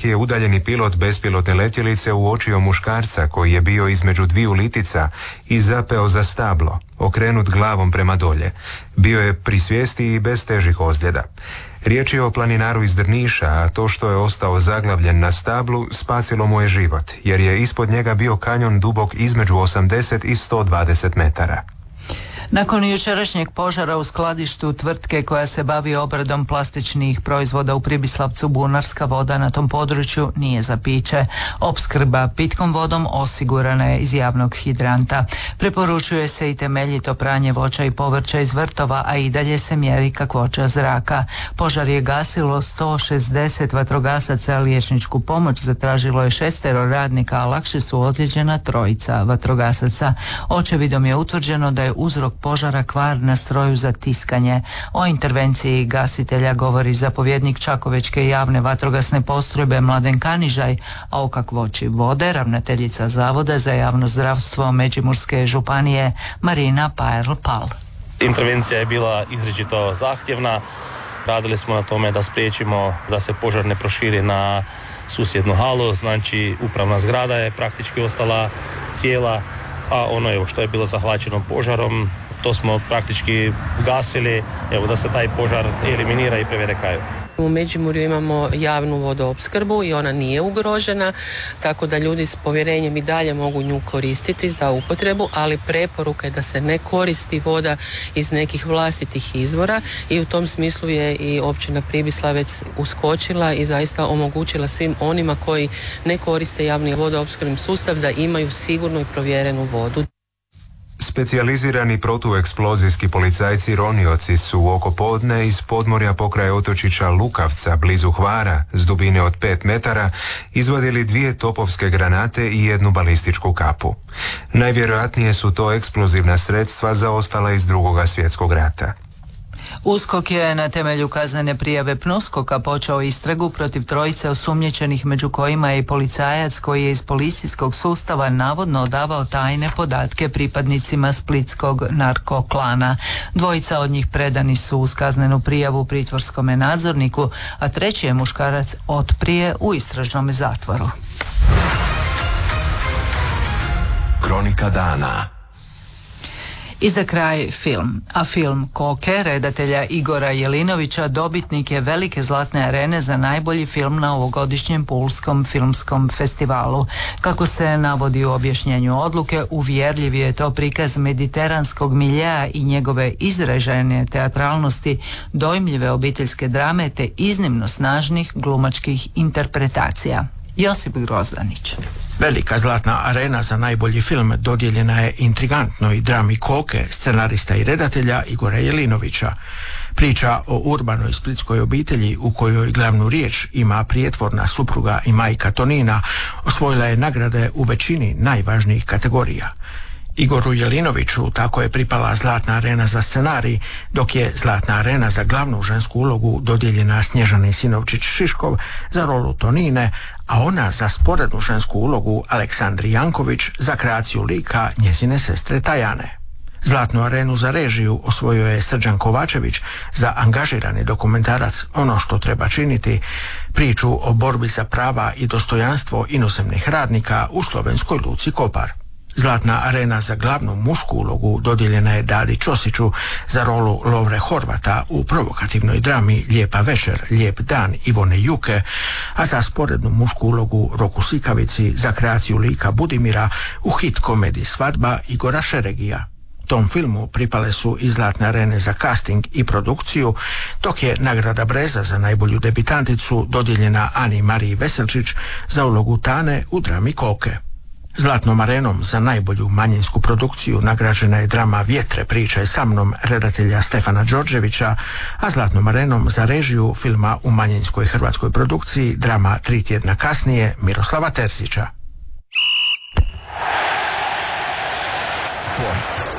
neki je udaljeni pilot bespilotne letjelice uočio muškarca koji je bio između dviju litica i zapeo za stablo, okrenut glavom prema dolje. Bio je pri svijesti i bez težih ozljeda. Riječ je o planinaru iz Drniša, a to što je ostao zaglavljen na stablu spasilo mu je život, jer je ispod njega bio kanjon dubok između 80 i 120 metara. Nakon jučerašnjeg požara u skladištu tvrtke koja se bavi obradom plastičnih proizvoda u Pribislavcu, bunarska voda na tom području nije za piće. Opskrba pitkom vodom osigurana je iz javnog hidranta. Preporučuje se i temeljito pranje voća i povrća iz vrtova, a i dalje se mjeri kakvoća zraka. Požar je gasilo 160 vatrogasaca, liječničku pomoć zatražilo je 6 radnika, a lakše su ozlijeđena 3 vatrogasaca. Očevidom je utvrđeno da je uzrok požara kvar na stroju za tiskanje. O intervenciji gasitelja govori zapovjednik Čakovečke javne vatrogasne postrojbe Mladen Kanižaj, a o kakvoći vode ravnateljica Zavoda za javno zdravstvo Međimurske županije Marina Pajerl-Pal. Intervencija je bila izričito zahtjevna. Radili smo na tome da spriječimo da se požar ne proširi na susjednu halu, znači upravna zgrada je praktički ostala cijela, a ono što je bilo zahvaćeno požarom, to smo praktički gasili, da se taj požar eliminira i privede kraju. U Međimurju imamo javnu vodoopskrbu i ona nije ugrožena, tako da ljudi s povjerenjem i dalje mogu nju koristiti za upotrebu, ali preporuka je da se ne koristi voda iz nekih vlastitih izvora i u tom smislu je i općina Pribislavec uskočila i zaista omogućila svim onima koji ne koriste javni vodoopskrbni sustav da imaju sigurnu i provjerenu vodu. Specijalizirani protueksplozijski policajci ronioci su oko podne iz podmorja pokraj otočića Lukavca blizu Hvara s dubine od 5 metara izvadili 2 topovske granate i 1 balističku kapu. Najvjerojatnije su to eksplozivna sredstva zaostala iz II. Svjetskog rata. USKOK je na temelju kaznene prijave PNUSKOK-a počeo istragu protiv 3 osumnjičenih, među kojima je i policajac koji je iz policijskog sustava navodno odavao tajne podatke pripadnicima splitskog narkoklana. 2 od njih predani su uz kaznenu prijavu pritvorskome nadzorniku, a 3 je muškarac otprije u istražnom zatvoru. Kronika dana. I za kraj film. A film Koke, redatelja Igora Jelinovića, dobitnik je velike zlatne arene za najbolji film na ovogodišnjem Pulskom filmskom festivalu. Kako se navodi u objašnjenju odluke, uvjerljiv je to prikaz mediteranskog miljea i njegove izražajne teatralnosti, dojmljive obiteljske drame te iznimno snažnih glumačkih interpretacija. Josip Grozdanić. Velika zlatna arena za najbolji film dodijeljena je intrigantnoj drami Koke, scenarista i redatelja Igora Jelinovića. Priča o urbanoj splitskoj obitelji u kojoj glavnu riječ ima prijetvorna supruga i majka Tonina osvojila je nagrade u većini najvažnijih kategorija. Igoru Jelinoviću tako je pripala zlatna arena za scenarij, dok je zlatna arena za glavnu žensku ulogu dodijeljena Snježani Sinovčić-Šiškov za rolu Tonine, a ona za sporednu žensku ulogu Aleksandri Janković za kreaciju lika njezine sestre Tajane. Zlatnu arenu za režiju osvojio je Srđan Kovačević za angažirani dokumentarac Ono što treba činiti, priču o borbi za prava i dostojanstvo inozemnih radnika u slovenskoj luci Kopar. Zlatna arena za glavnu mušku ulogu dodijeljena je Dadi Ćosiću za rolu Lovre Horvata u provokativnoj drami Lijepa večer, lijep dan Ivone Juke, a za sporednu mušku ulogu Roku Sikavici za kreaciju lika Budimira u hit komediji Svadba Igora Šeregija. Tom filmu pripale su i zlatne arene za casting i produkciju, dok je nagrada Breza za najbolju debitanticu dodijeljena Ani Mariji Veselčić za ulogu Tane u drami Koke. Zlatnom arenom za najbolju manjinsku produkciju nagrađena je drama Vjetre priče sa mnom redatelja Stefana Đorđevića, a zlatnom arenom za režiju filma u manjinskoj hrvatskoj produkciji drama 3 tjedna kasnije Miroslava Terzića. Sport.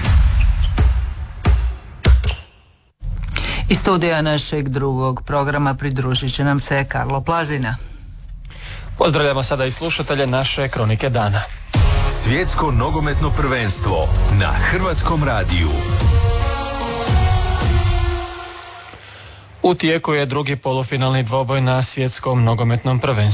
Iz studija našeg drugog programa pridružit će nam se Karlo Plazina. Pozdravljamo sada i slušatelje naše Kronike dana. Svjetsko nogometno prvenstvo na Hrvatskom radiju. U tijeku je drugi polufinalni dvoboj na Svjetskom nogometnom prvenstvu.